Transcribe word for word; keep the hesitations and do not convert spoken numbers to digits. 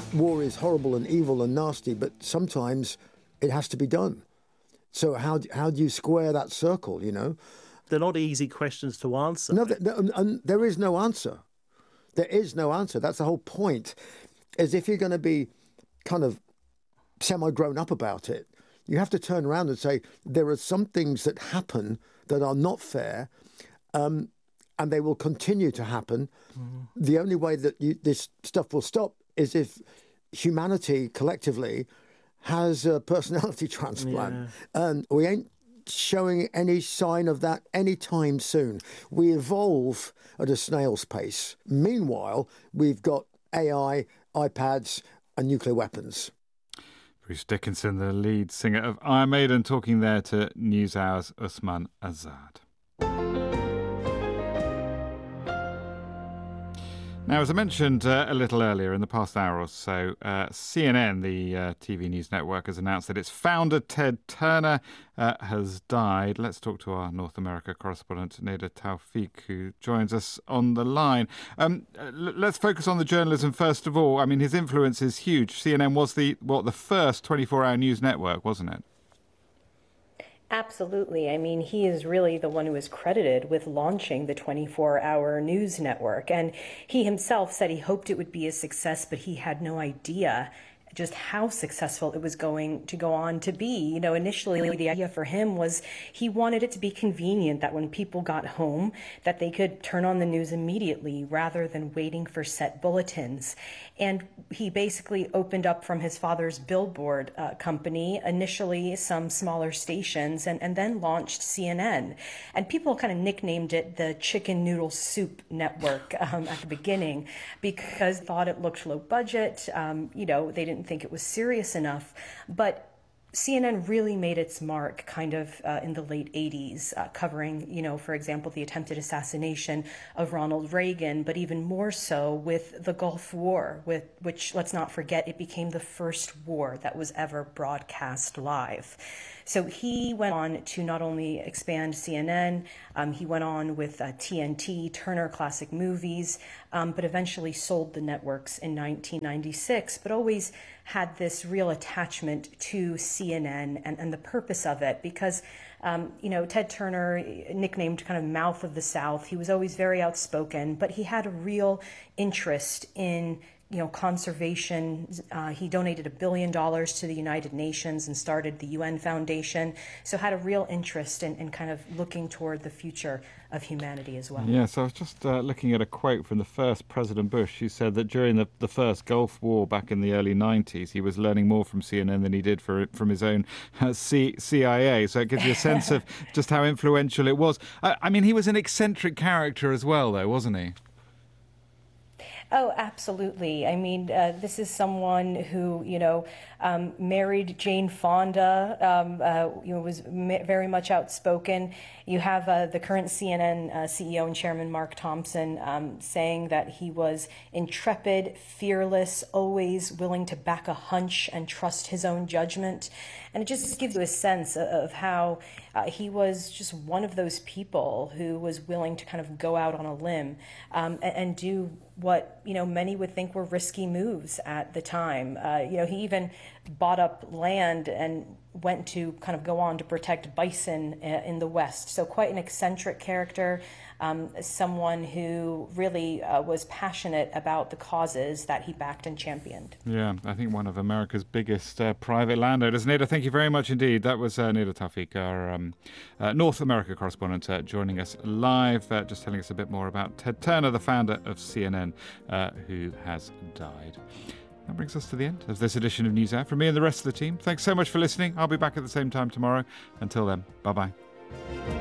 war is horrible and evil and nasty, but sometimes it has to be done. So how how do you square that circle, you know? They're not easy questions to answer. No, and, and there is no answer. There is no answer. That's the whole point, is if you're going to be kind of semi-grown up about it, you have to turn around and say, there are some things that happen that are not fair, um, and they will continue to happen. Mm-hmm. The only way that you, this stuff will stop is if humanity collectively has a personality transplant. Yeah. And we ain't showing any sign of that anytime soon. We evolve at a snail's pace. Meanwhile, we've got A I, iPads, and nuclear weapons. Bruce Dickinson, the lead singer of Iron Maiden, talking there to NewsHour's Usman Azad. Now, as I mentioned uh, a little earlier, in the past hour or so, uh, C N N, the uh, T V news network, has announced that its founder, Ted Turner, uh, has died. Let's talk to our North America correspondent, Neda Tawfik, who joins us on the line. Um, l- let's focus on the journalism first of all. I mean, his influence is huge. C N N was the, what, the first twenty-four hour news network, wasn't it? Absolutely. I mean, he is really the one who is credited with launching the twenty-four hour news network. And he himself said he hoped it would be a success, but he had no idea just how successful it was going to go on to be. You know, initially the idea for him was he wanted it to be convenient that when people got home that they could turn on the news immediately rather than waiting for set bulletins. And he basically opened up from his father's billboard uh, company, initially some smaller stations, and, and then launched C N N. And people kind of nicknamed it the Chicken Noodle Soup Network um, at the beginning because they thought it looked low budget. Um, you know, they didn't think it was serious enough. But C N N really made its mark kind of uh, in the late eighties, uh, covering, you know, for example, the attempted assassination of Ronald Reagan, but even more so with the Gulf War, with which, let's not forget, it became the first war that was ever broadcast live. So he went on to not only expand C N N, um, he went on with uh, T N T, Turner Classic Movies, um, but eventually sold the networks in nineteen ninety-six, but always had this real attachment to C N N and, and the purpose of it because, um, you know, Ted Turner, nicknamed kind of Mouth of the South, he was always very outspoken, but he had a real interest in you know, conservation. Uh, he donated a billion dollars to the United Nations and started the U N Foundation. So had a real interest in, in kind of looking toward the future of humanity as well. Yeah, so I was just uh, looking at a quote from the first President Bush, who said that during the, the first Gulf War back in the early nineties, he was learning more from C N N than he did for, from his own uh, C, CIA. So it gives you a sense of just how influential it was. I, I mean, he was an eccentric character as well, though, wasn't he? Oh, absolutely. I mean, uh, this is someone who, you know, um, married Jane Fonda, um, uh, you know, was ma- very much outspoken. You have uh, the current C N N uh, C E O and chairman, Mark Thompson, um, saying that he was intrepid, fearless, always willing to back a hunch and trust his own judgment. And it just gives you a sense of how uh, he was just one of those people who was willing to kind of go out on a limb um, and, and do what, you know, many would think were risky moves at the time. Uh, you know, he even bought up land and went to kind of go on to protect bison in the West. So quite an eccentric character, um, someone who really uh, was passionate about the causes that he backed and championed. Yeah, I think one of America's biggest uh, private landowners. Neda, thank you very much indeed. That was uh, Neda Tawfik, our um, uh, North America correspondent, uh, joining us live, uh, just telling us a bit more about Ted Turner, the founder of C N N, uh, who has died. That brings us to the end of this edition of NewsHour. From me and the rest of the team, thanks so much for listening. I'll be back at the same time tomorrow. Until then, bye-bye.